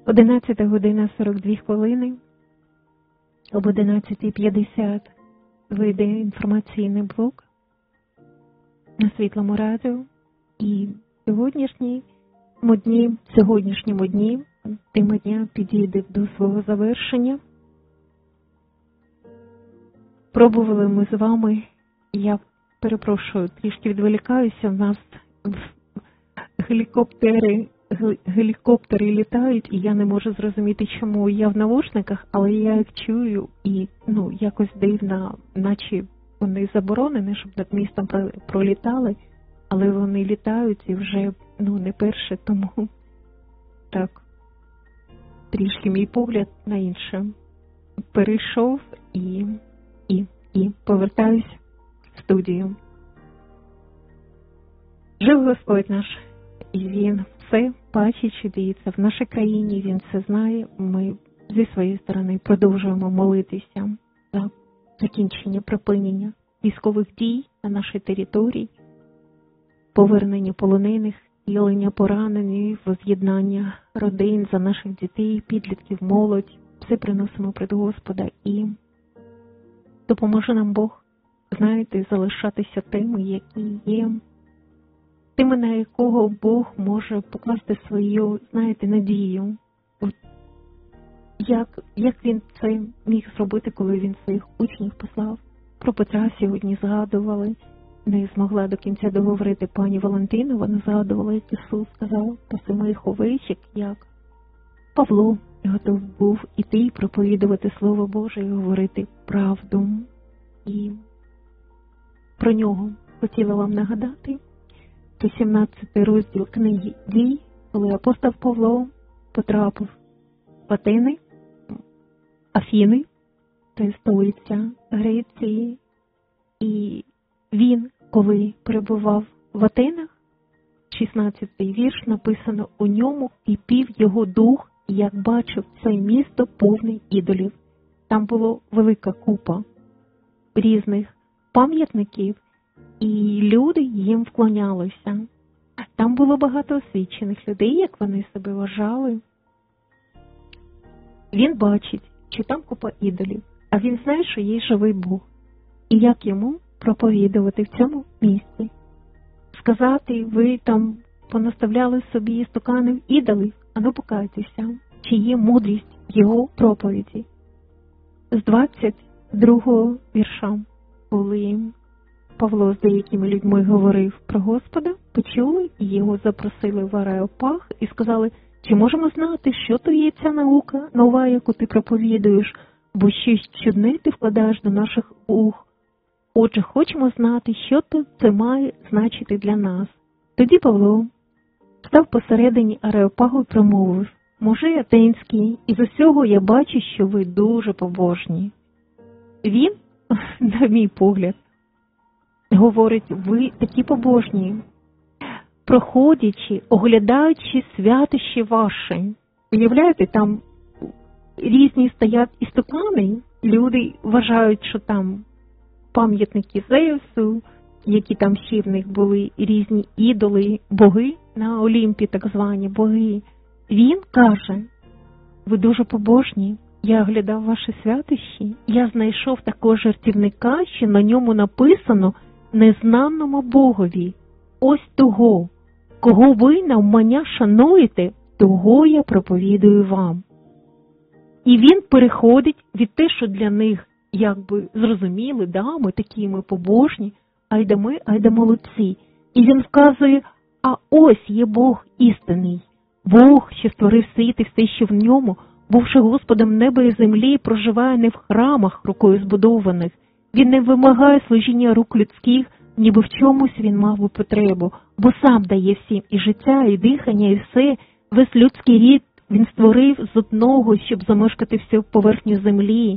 11 година 42 хвилини. Об 11:50 вийде інформаційний блок на Світлому радіо. І сьогоднішньому дні тема дня підійде до свого завершення. Пробували ми з вами, я перепрошую, трішки відволікаюся, в нас гелікоптери літають, і я не можу зрозуміти, чому я в навушниках, але я їх чую, і якось дивно, наче вони заборонені, щоб над містом пролітали, але вони літають і вже не перше, тому так, трішки мій погляд на інше перейшов і повертаюсь в студію. Жив Господь наш, і Він все бачить, що діється в нашій країні, Він все знає. Ми зі своєї сторони продовжуємо молитися за закінчення, припинення військових дій на нашій території, повернення полонених, зцілення поранених, воз'єднання родин, за наших дітей, підлітків, молодь. Все приносимо пред Господа і допоможе нам Бог, знаєте, залишатися тими, які є, тими, на якого Бог може покласти свою, знаєте, надію. От як Він це міг зробити, коли Він своїх учнів послав? Про Петра сьогодні згадували. Не змогла до кінця договорити пані Валентина, вона згадувала, як Ісус сказав, паси моїх овечок, як Павло готов був іти і проповідувати Слово Боже і говорити правду. І про нього хотіла вам нагадати. Це 17 розділ книги Дій, коли апостол Павло потрапив в Афіни, це столиця Греції, і він, коли перебував в Атенах, 16-й вірш, написано: у ньому кипів його дух, як бачив це місто повне ідолів. Там було велика купа різних пам'ятників, і люди їм вклонялися. Там було багато освічених людей, як вони себе вважали. Він бачить, що там купа ідолів, а він знає, що є живий Бог. І як йому проповідувати в цьому місці? Сказати, ви там понаставляли собі істуканів ідолів, а ну покайтеся, чи є мудрість в його проповіді. З 22-го вірша, коли Павло з деякими людьми говорив про Господа, почули і його запросили в Ареопаг і сказали: чи можемо знати, що то є ця наука нова, яку ти проповідуєш, бо щось чудне ти вкладаєш до наших ух. Отже, хочемо знати, що то це має значити для нас. Тоді Павло став посередині Ареопагу і промовив: мужи атенські, із усього я бачу, що ви дуже побожні. Він, на мій погляд, говорить: ви такі побожні, проходячи, оглядаючи святище ваше. Уявляєте, там різні стоять істукани, люди вважають, що там пам'ятники Зевсу, які там ще в них були різні ідоли, боги на Олімпі, так звані боги. Він каже: ви дуже побожні, я оглядав ваше святище, я знайшов такого жертівника, що на ньому написано незнаному Богові. Ось того, кого ви навмання шануєте, того я проповідую вам. І він переходить від те, що для них якби зрозуміли, да, ми такі, ми побожні, айда молодці. І він вказує: а ось є Бог істинний, Бог, що створив світ і все, що в ньому, бувши Господом неба і землі, проживає не в храмах рукою збудованих. Він не вимагає служіння рук людських, ніби в чомусь він мав би потребу, бо сам дає всім і життя, і дихання, і все. Весь людський рід він створив з одного, щоб замешкати всю поверхню землі.